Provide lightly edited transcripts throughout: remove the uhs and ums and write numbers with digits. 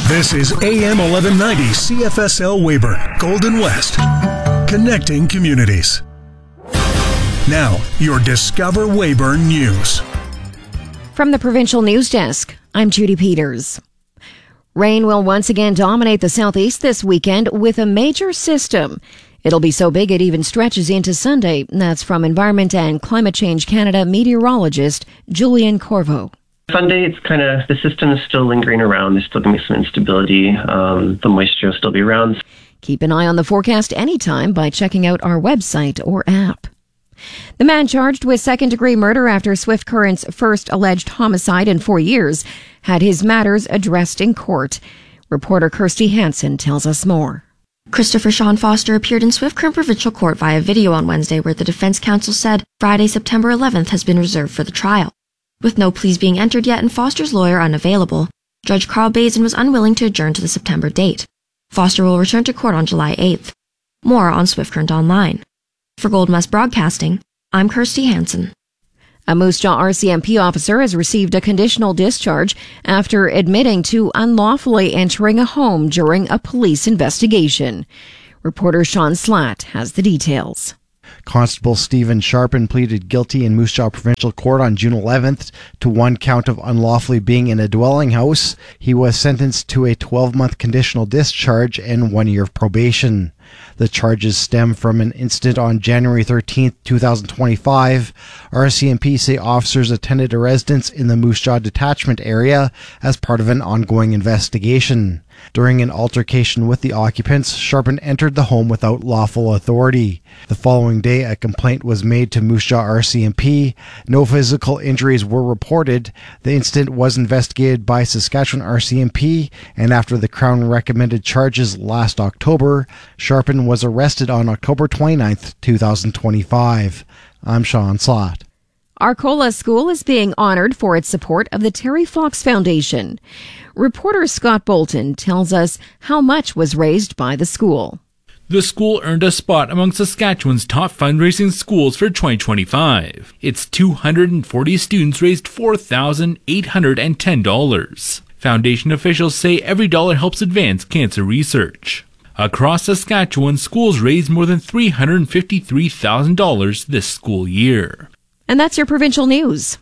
This is AM 1190 CFSL Weyburn, Golden West, connecting communities. Now, your Discover Weyburn News. From the Provincial News Desk, I'm Judy Peters. Rain will once again dominate the southeast this weekend with a major system. It'll be so big it even stretches into Sunday. That's from Environment and Climate Change Canada meteorologist Julian Corvo. Sunday, it's the system is still lingering around. There's still going to be some instability. The moisture will still be around. Keep an eye on the forecast anytime by checking out our website or app. The man charged with second-degree murder after Swift Current's first alleged homicide in 4 years had his matters addressed in court. Reporter Kirsty Hansen tells us more. Christopher Sean Foster appeared in Swift Current Provincial Court via video on Wednesday, where the defense counsel said Friday, September 11th has been reserved for the trial. With no pleas being entered yet and Foster's lawyer unavailable, Judge Carl Bazin was unwilling to adjourn to the September date. Foster will return to court on July 8th. More on Swift Current Online. For Golden West Broadcasting, I'm Kirsty Hansen. A Moose Jaw RCMP officer has received a conditional discharge after admitting to unlawfully entering a home during a police investigation. Reporter Sean Slatt has the details. Constable Stephen Sharpen pleaded guilty in Moose Jaw Provincial Court on June 11th to one count of unlawfully being in a dwelling house. He was sentenced to a 12-month conditional discharge and 1 year of probation. The charges stem from an incident on January 13, 2025. RCMP say officers attended a residence in the Moose Jaw detachment area as part of an ongoing investigation. During an altercation with the occupants, Sharpen entered the home without lawful authority. The following day, a complaint was made to Moose Jaw RCMP. No physical injuries were reported. The incident was investigated by Saskatchewan RCMP, and after the Crown recommended charges last October, Sharpen was arrested on October 29, 2025. I'm Sean Slott. Arcola School is being honored for its support of the Terry Fox Foundation. Reporter Scott Bolton tells us how much was raised by the school. The school earned a spot among Saskatchewan's top fundraising schools for 2025. Its 240 students raised $4,810. Foundation officials say every dollar helps advance cancer research. Across Saskatchewan, schools raised more than $353,000 this school year. And that's your provincial news.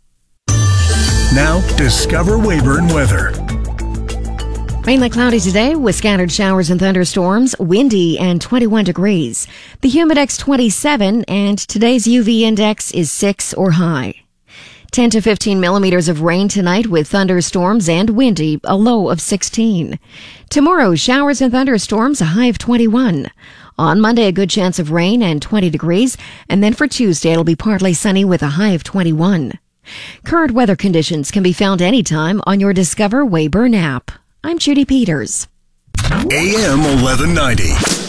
Now, Discover Weyburn weather. Mainly cloudy today with scattered showers and thunderstorms, windy and 21 degrees. The Humidex 27 and today's UV index is 6 or high. 10 to 15 millimeters of rain tonight with thunderstorms and windy, a low of 16. Tomorrow, showers and thunderstorms, a high of 21. On Monday, a good chance of rain and 20 degrees. And then for Tuesday, it'll be partly sunny with a high of 21. Current weather conditions can be found anytime on your Discover Weyburn app. I'm Judy Peters. AM 1190.